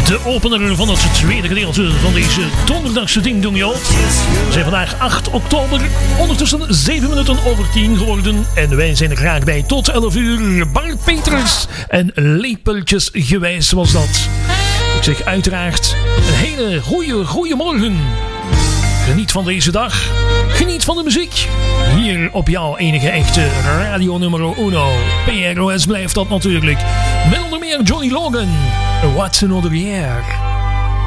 De opener van het tweede gedeelte van deze donderdagse Ding Dong Joh. We zijn vandaag 8 oktober, ondertussen 7 minuten over 10 geworden. En wij zijn er graag bij tot 11 uur. Bart Peters en lepeltjes gewijs was dat. Ik zeg uiteraard een hele goeie morgen. Geniet van deze dag. Geniet van de muziek. Hier op jouw enige echte radio numero uno. PROS blijft dat natuurlijk. Met onder meer Johnny Logan. What's Another Year.